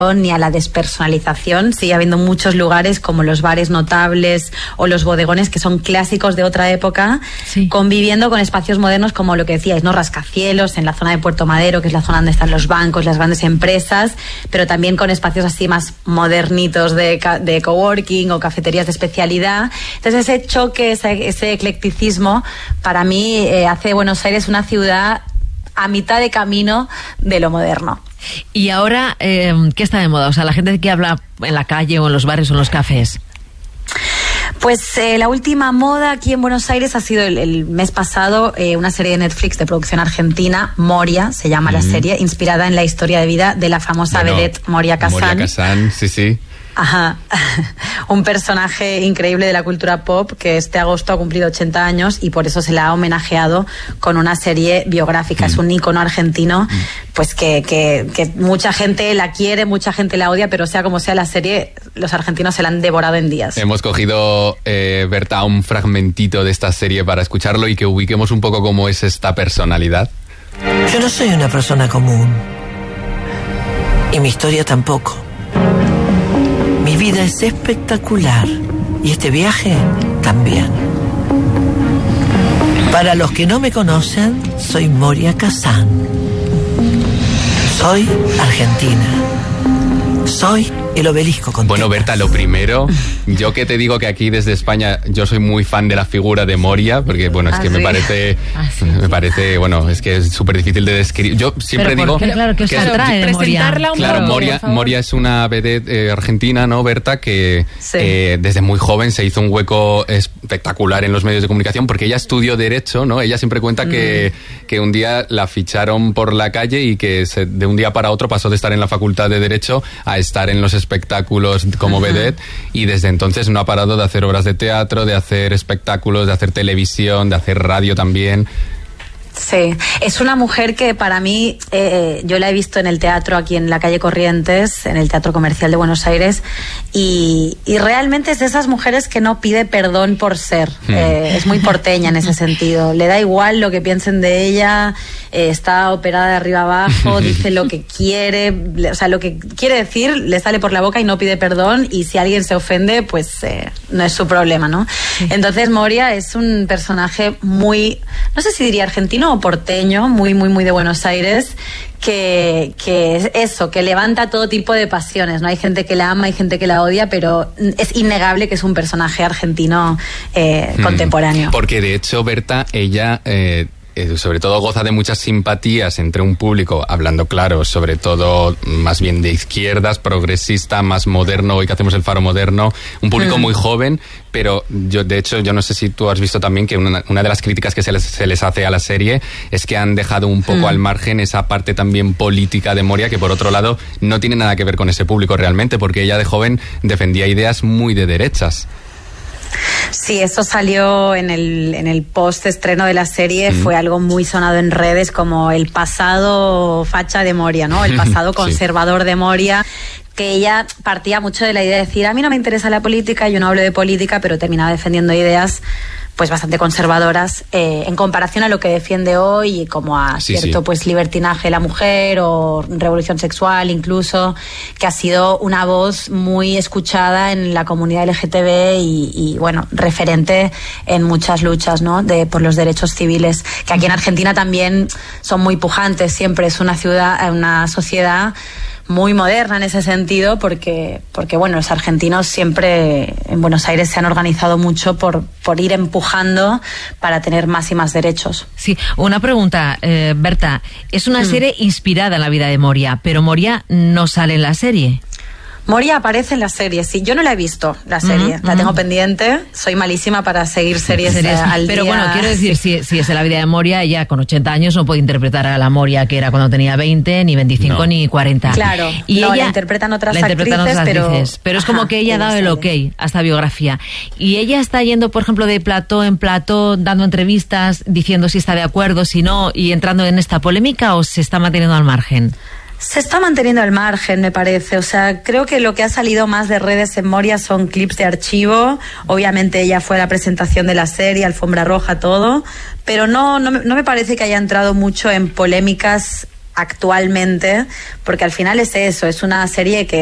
ni a la despersonalización. Sigue habiendo muchos lugares como los bares notables o los bodegones que son clásicos de otra época, sí, conviviendo con espacios modernos como lo que decíais, ¿no? Rascacielos en la zona de Puerto Madero, que es la zona donde están los bancos, las grandes empresas, pero también con espacios así más modernitos de coworking o cafeterías de especialidad. Entonces ese choque, ese eclecticismo, para mí hace de Buenos Aires una ciudad a mitad de camino de lo moderno. Y ahora, ¿qué está de moda? O sea, la gente que habla en la calle o en los bares o en los cafés. Pues la última moda aquí en Buenos Aires ha sido el mes pasado una serie de Netflix de producción argentina, Moria, se llama la serie, inspirada en la historia de vida de la famosa vedette Moria Kazan. Moria Kazan, sí, sí. Ajá, un personaje increíble de la cultura pop que este agosto ha cumplido 80 años y por eso se la ha homenajeado con una serie biográfica. Es un ícono argentino, pues que mucha gente la quiere, mucha gente la odia, pero sea como sea la serie, los argentinos se la han devorado en días. Hemos cogido, Berta, un fragmentito de esta serie para escucharlo y que ubiquemos un poco cómo es esta personalidad. Yo no soy una persona común y mi historia tampoco. Mi vida es espectacular y este viaje también. Para los que no me conocen, soy Moria Kazan. Soy argentina. Soy el obelisco con Bueno, tetas. Berta, lo primero, yo que te digo que aquí desde España yo soy muy fan de la figura de Moria, porque bueno, es que sí. me parece, bueno, es que es súper difícil de describir. Yo siempre digo claro, que os atrae de Moria. Claro, Moria es una vedette argentina, ¿no, Berta? Que sí, desde muy joven se hizo un hueco espectacular en los medios de comunicación, porque ella estudió Derecho, ¿no? Ella siempre cuenta que un día la ficharon por la calle y que de un día para otro pasó de estar en la Facultad de Derecho a estar en los espectáculos como vedette, y desde entonces no ha parado de hacer obras de teatro, de hacer espectáculos, de hacer televisión, de hacer radio también. Sí, es una mujer que para mí, yo la he visto en el teatro aquí en la calle Corrientes, en el Teatro Comercial de Buenos Aires, y realmente es de esas mujeres que no pide perdón por ser. Es muy porteña en ese sentido. Le da igual lo que piensen de ella, está operada de arriba abajo, dice lo que quiere, o sea, lo que quiere decir le sale por la boca y no pide perdón, y si alguien se ofende, pues no es su problema, ¿no? Sí. Entonces Moria es un personaje muy, no sé si diría argentino o porteño, muy de Buenos Aires, que es eso, que levanta todo tipo de pasiones, ¿no? Hay gente que la ama, hay gente que la odia, pero es innegable que es un personaje argentino contemporáneo. Porque de hecho, Berta, ella sobre todo goza de muchas simpatías entre un público, hablando claro, sobre todo más bien de izquierdas, progresista, más moderno, hoy que hacemos el Faro moderno, un público muy joven, pero yo no sé si tú has visto también que una de las críticas que se les hace a la serie es que han dejado un poco al margen esa parte también política de Moria, que por otro lado no tiene nada que ver con ese público realmente, porque ella de joven defendía ideas muy de derechas. Sí, eso salió en el post-estreno de la serie, fue algo muy sonado en redes como el pasado facha de Moria, ¿no? El pasado conservador de Moria, que ella partía mucho de la idea de decir, a mí no me interesa la política, yo no hablo de política, pero terminaba defendiendo ideas pues bastante conservadoras en comparación a lo que defiende hoy, como a cierto pues libertinaje de la mujer o revolución sexual incluso, que ha sido una voz muy escuchada en la comunidad LGTB y bueno, referente en muchas luchas, ¿no? Por los derechos civiles, que aquí en Argentina también son muy pujantes, siempre es una sociedad muy moderna en ese sentido, porque bueno, los argentinos siempre en Buenos Aires se han organizado mucho por ir empujando para tener más y más derechos. Sí, una pregunta, Berta, es una serie inspirada en la vida de Moria, pero Moria no sale en la serie. Moria aparece en la serie, sí. Yo no la he visto, la serie. La tengo pendiente. Soy malísima para seguir series al día. Pero bueno, quiero decir, si es de la vida de Moria, ella con 80 años no puede interpretar a la Moria que era cuando tenía 20, ni 25, ni 40. Claro, y ella la interpretan otras actrices, pero es como que ella ha dado el ok a esta biografía. Y ella está yendo, por ejemplo, de plató en plató, dando entrevistas, diciendo si está de acuerdo, si no, y entrando en esta polémica, ¿o se está manteniendo al margen? Se está manteniendo al margen, me parece. O sea, creo que lo que ha salido más de redes en Moria son clips de archivo. Obviamente ella fue a la presentación de la serie, alfombra roja, todo. Pero no me parece que haya entrado mucho en polémicas actualmente, porque al final es eso, es una serie que